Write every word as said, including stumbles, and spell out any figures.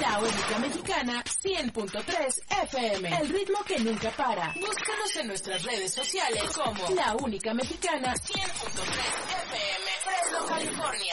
La Única Mexicana cien punto tres F M. El ritmo que nunca para. Búscanos en nuestras redes sociales como La Única Mexicana cien punto tres F M. Fresno, California.